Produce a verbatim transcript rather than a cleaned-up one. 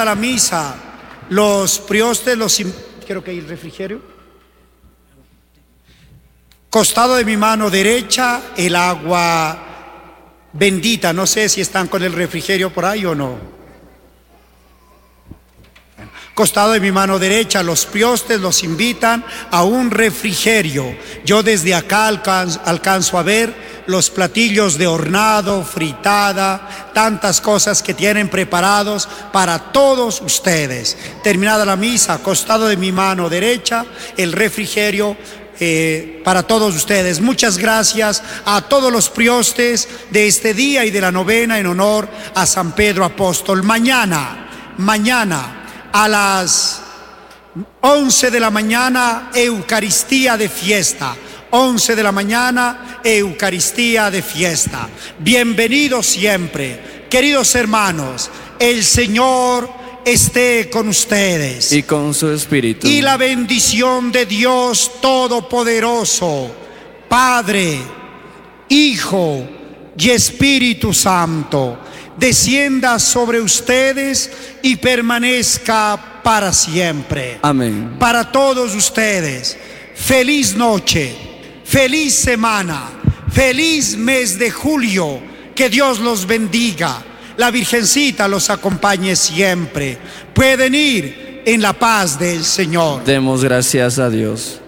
Terminada la misa, los priostes, los... Creo que hay el refrigerio. Costado de mi mano derecha, el agua bendita. No sé si están con el refrigerio por ahí o no. Costado de mi mano derecha, los priostes los invitan a un refrigerio. Yo desde acá alcanzo, alcanzo a ver los platillos de hornado, fritada, tantas cosas que tienen preparados para todos ustedes. Terminada la misa, costado de mi mano derecha, el refrigerio eh, para todos ustedes. Muchas gracias a todos los priostes de este día y de la novena en honor a San Pedro Apóstol. Mañana, mañana, a las once de la mañana, Eucaristía de fiesta. once de la mañana, Eucaristía de fiesta. Bienvenidos siempre. Queridos hermanos, el Señor esté con ustedes. Y con su espíritu. Y la bendición de Dios Todopoderoso, Padre, Hijo y Espíritu Santo, descienda sobre ustedes y permanezca para siempre. Amén. Para todos ustedes, feliz noche, feliz semana, feliz mes de julio. Que Dios los bendiga. La Virgencita los acompañe siempre. Pueden ir en la paz del Señor. Demos gracias a Dios.